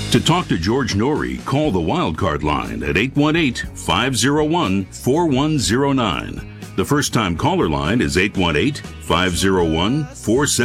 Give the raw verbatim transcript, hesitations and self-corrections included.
To talk to George Norrie, call the Wildcard line at eight one eight, five oh one, four one oh nine. The first-time caller line is eight one eight, five oh one, four seven